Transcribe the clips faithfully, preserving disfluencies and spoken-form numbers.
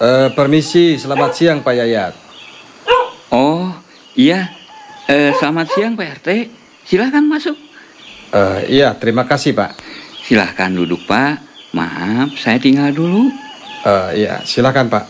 Eh, permisi, selamat siang Pak Yayat. Oh, iya. Eh, selamat siang Pak R T. Silahkan masuk. Eh, iya, terima kasih Pak. Silahkan duduk Pak. Maaf, saya tinggal dulu. Eh, iya, silakan Pak.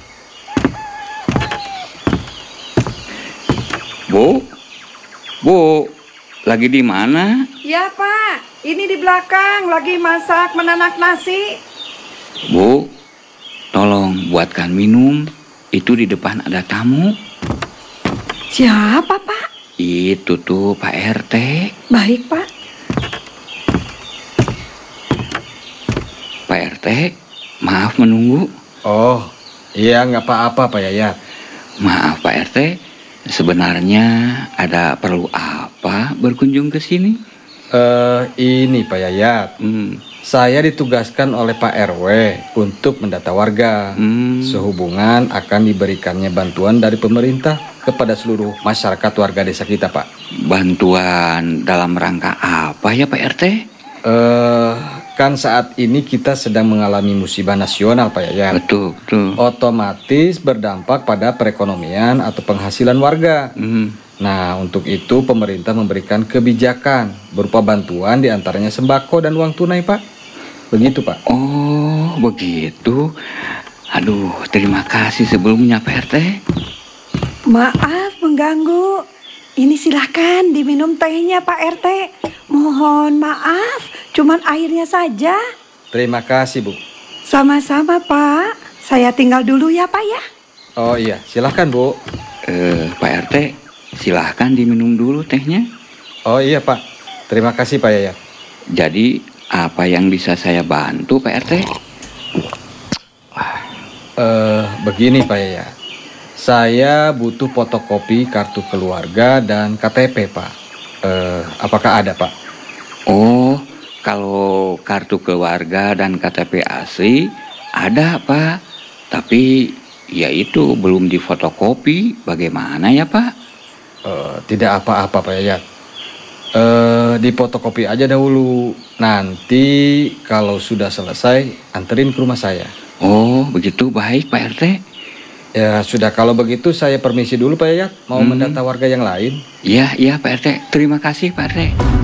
Bu, Bu, lagi di mana? Ya Pak, ini di belakang lagi masak menanak nasi. Bu, tolong buatkan minum. Itu di depan ada tamu. Siapa Pak? Itu tuh Pak R T. Baik Pak. Pak R T, maaf menunggu. Oh, iya nggak apa-apa Pak Yayat. Maaf Pak R T, sebenarnya ada perlu apa berkunjung ke sini? Eh, ini Pak Yayat. Hmm, Saya ditugaskan oleh Pak R W untuk mendata warga. hmm. Sehubungan akan diberikannya bantuan dari pemerintah kepada seluruh masyarakat warga desa kita, Pak. Bantuan dalam rangka apa ya Pak R T? Eh, kan saat ini kita sedang mengalami musibah nasional, Pak Yayat. Betul, betul. Otomatis berdampak pada perekonomian atau penghasilan warga. Hmm. Nah, untuk itu pemerintah memberikan kebijakan berupa bantuan diantaranya sembako dan uang tunai, Pak. Begitu, Pak. Oh, begitu. Aduh, terima kasih sebelumnya Pak R T. Maaf mengganggu. Ini silahkan diminum tehnya Pak R T. Mohon maaf, cuman airnya saja. Terima kasih, Bu. Sama-sama Pak. Saya tinggal dulu ya Pak ya. Oh iya, silahkan, Bu. Eh, Pak R T, silahkan diminum dulu tehnya. Oh iya, Pak. Terima kasih, Pak Yayat. Jadi, apa yang bisa saya bantu Pak R T? Eh, begini, Pak Yayat. Saya butuh fotokopi kartu keluarga dan K T P, Pak. Eh, apakah ada, Pak? Oh, kalau kartu keluarga dan K T P asli ada Pak. Tapi ya itu belum difotokopi. Bagaimana ya Pak? Eh, tidak apa-apa, Pak Yayat. Eh, difotokopi aja dahulu. Nanti kalau sudah selesai, anterin ke rumah saya. Oh, begitu baik Pak R T. Ya sudah, kalau begitu saya permisi dulu, Pak Yayat. Mau Hmm. mendata warga yang lain. Iya, iya Pak R T. Terima kasih Pak R T.